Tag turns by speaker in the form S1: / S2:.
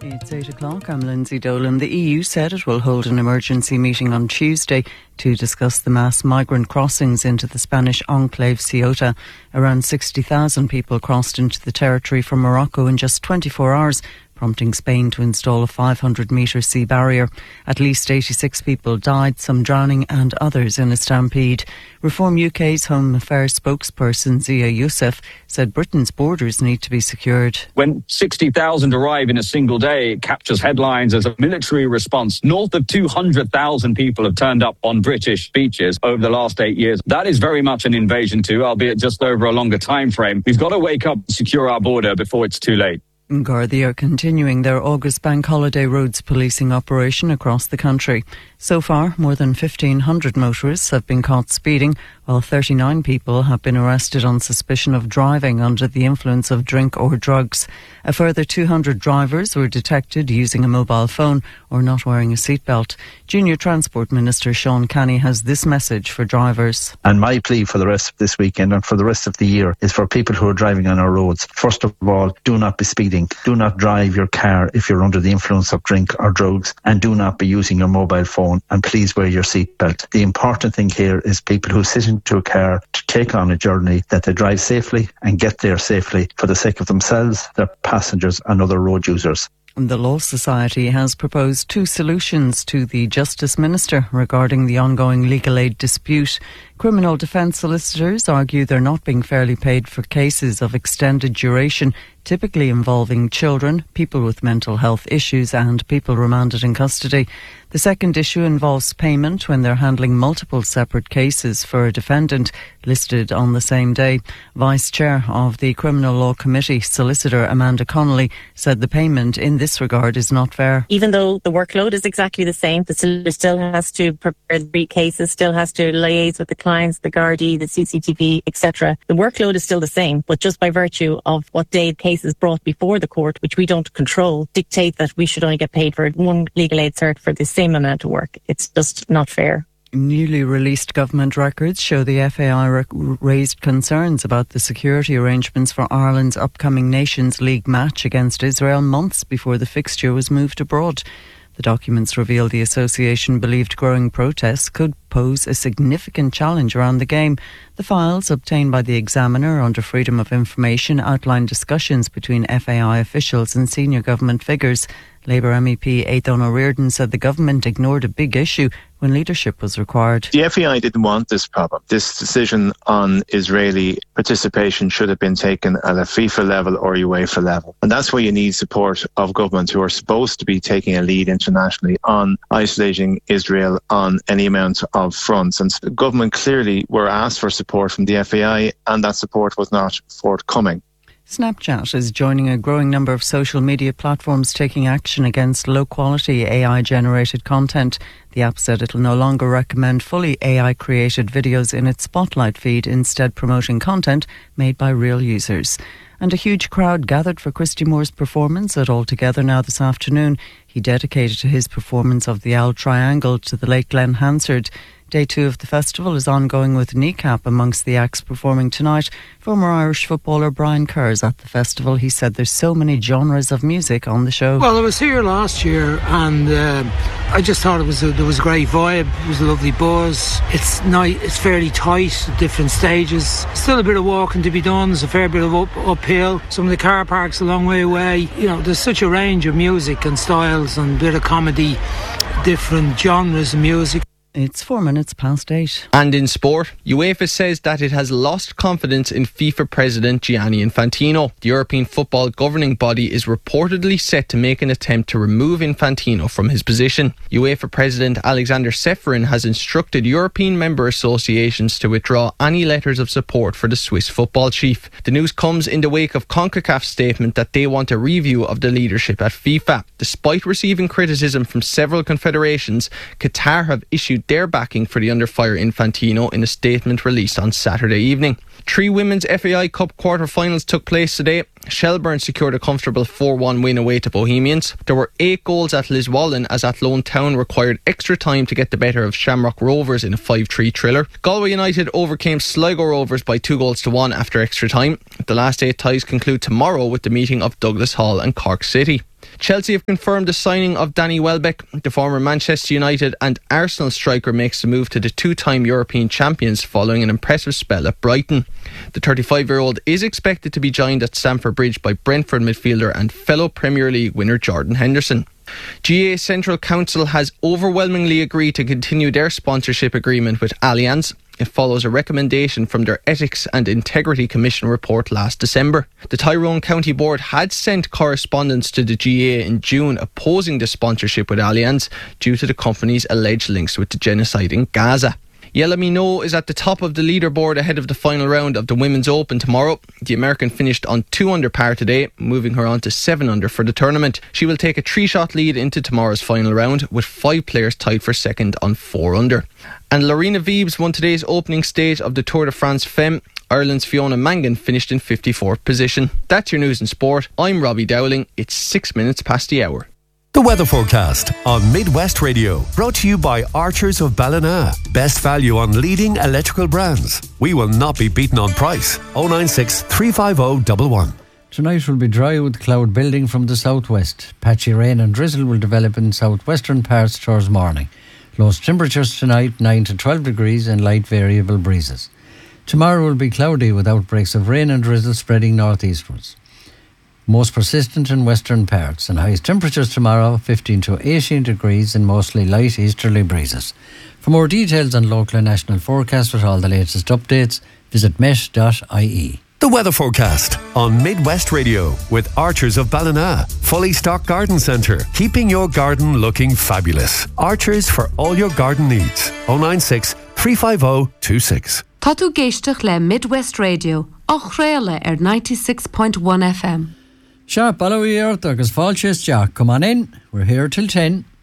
S1: It's 8 o'clock. I'm Lindsay Dolan. The EU said it will hold an emergency meeting on Tuesday to discuss the mass migrant crossings into the Spanish enclave Ceuta. Around 60,000 people crossed into the territory from Morocco in just 24 hours, prompting Spain to install a 500-metre sea barrier. At least 86 people died, some drowning and others in a stampede. Reform UK's Home Affairs spokesperson Zia Youssef said Britain's borders need to be secured.
S2: When 60,000 arrive in a single day, it captures headlines as a military response. North of 200,000 people have turned up on British beaches over the last 8 years. That is very much an invasion too, albeit just over a longer time frame. We've got to wake up and secure our border before it's too late.
S1: Gardaí are continuing their August bank holiday roads policing operation across the country. So far, more than 1,500 motorists have been caught speeding, while 39 people have been arrested on suspicion of driving under the influence of drink or drugs. A further 200 drivers were detected using a mobile phone or not wearing a seatbelt. Junior Transport Minister Sean Canny has this message for drivers.
S3: And my plea for the rest of this weekend and for the rest of the year is for people who are driving on our roads. First of all, do not be speeding. Do not drive your car if you're under the influence of drink or drugs, and do not be using your mobile phone, and please wear your seatbelt. The important thing here is people who sit into a car to take on a journey, that they drive safely and get there safely for the sake of themselves, their passengers and other road users.
S1: The Law Society has proposed two solutions to the Justice Minister regarding the ongoing legal aid dispute. Criminal defence solicitors argue they're not being fairly paid for cases of extended duration, typically involving children, people with mental health issues and people remanded in custody. The second issue involves payment when they're handling multiple separate cases for a defendant listed on the same day. Vice Chair of the Criminal Law Committee, Solicitor Amanda Connolly, said the payment in this regard is not fair.
S4: Even though the workload is exactly the same, the solicitor still has to prepare the cases, still has to liaise with the clients, the Gardaí, the CCTV, etc. The workload is still the same, but just by virtue of what day the case is brought before the court, which we don't control, dictate that we should only get paid for one legal aid cert for the same amount of work. It's just not fair.
S1: Newly released government records show the FAI raised concerns about the security arrangements for Ireland's upcoming Nations League match against Israel months before the fixture was moved abroad. The documents reveal the association believed growing protests could pose a significant challenge around the game. The files obtained by the Examiner under Freedom of Information outline discussions between FAI officials and senior government figures. Labour MEP Aidan O'Riordan said the government ignored a big issue when leadership was required.
S5: The FAI didn't want this problem. This decision on Israeli participation should have been taken at a FIFA level or UEFA level. And that's where you need support of government, who are supposed to be taking a lead internationally on isolating Israel on any amount of fronts. And the government clearly were asked for support from the FAI, and that support was not forthcoming.
S1: Snapchat is joining a growing number of social media platforms taking action against low-quality AI-generated content. The app said it will no longer recommend fully AI-created videos in its Spotlight feed, instead promoting content made by real users. And a huge crowd gathered for Christy Moore's performance at All Together Now this afternoon. He dedicated his performance of the Owl Triangle to the late Glenn Hansard. Day 2 of the festival is ongoing with Kneecap amongst the acts performing tonight. Former Irish footballer Brian Kerr is at the festival. He said there's so many genres of music on the show.
S6: Well, I was here last year and I just thought there was a great vibe. It was a lovely buzz. It's nice. It's fairly tight at different stages. Still a bit of walking to be done. There's a fair bit of uphill. Some of the car parks a long way away. You know, there's such a range of music and styles and a bit of comedy, different genres of music.
S1: It's 4 minutes past 8.
S7: And in sport, UEFA says that it has lost confidence in FIFA President Gianni Infantino. The European football governing body is reportedly set to make an attempt to remove Infantino from his position. UEFA President Alexander Ceferin has instructed European member associations to withdraw any letters of support for the Swiss football chief. The news comes in the wake of CONCACAF's statement that they want a review of the leadership at FIFA. Despite receiving criticism from several confederations, Qatar have issued their backing for the under-fire Infantino in a statement released on Saturday evening. 3 Women's FAI Cup quarter-finals took place today. Shelbourne secured a comfortable 4-1 win away to Bohemians. There were 8 goals at Liswallen as Athlone Town required extra time to get the better of Shamrock Rovers in a 5-3 thriller. Galway United overcame Sligo Rovers by 2-1 after extra time. The last 8 ties conclude tomorrow with the meeting of Douglas Hall and Cork City. Chelsea have confirmed the signing of Danny Welbeck. The former Manchester United and Arsenal striker makes the move to the two-time European champions following an impressive spell at Brighton. The 35-year-old is expected to be joined at Stamford Bridge by Brentford midfielder and fellow Premier League winner Jordan Henderson. GAA Central Council has overwhelmingly agreed to continue their sponsorship agreement with Allianz. It follows a recommendation from their Ethics and Integrity Commission report last December. The Tyrone County Board had sent correspondence to the GAA in June opposing the sponsorship with Allianz due to the company's alleged links with the genocide in Gaza. Yella Mino is at the top of the leaderboard ahead of the final round of the Women's Open tomorrow. The American finished on 2 under par today, moving her on to 7 under for the tournament. She will take a 3-shot lead into tomorrow's final round, with 5 players tied for second on 4 under. And Lorena Wiebes won today's opening stage of the Tour de France Femme. Ireland's Fiona Mangan finished in 54th position. That's your news and sport. I'm Robbie Dowling. It's 6 minutes past the hour.
S8: The weather forecast on Midwest Radio, brought to you by Archers of Ballina. Best value on leading electrical brands. We will not be beaten on price. 096 350 111.
S9: Tonight will be dry with cloud building from the southwest. Patchy rain and drizzle will develop in southwestern parts towards morning. Lowest temperatures tonight 9 to 12 degrees and light variable breezes. Tomorrow will be cloudy with outbreaks of rain and drizzle spreading northeastwards. Most persistent in western parts, and highest temperatures tomorrow 15 to 18 degrees and mostly light easterly breezes. For more details on local and national forecasts with all the latest updates, visit mesh.ie.
S8: The weather forecast on Midwest Radio with Archers of Ballina. Fully stocked garden centre, keeping your garden looking fabulous. Archers for all your garden needs. 096 350 26.
S10: Tá tú géisteach le Midwest Radio, á chréile 96.1 FM.
S9: Sharp Ballawee Earth agus Falchis Jack. Come on in. We're here till 10.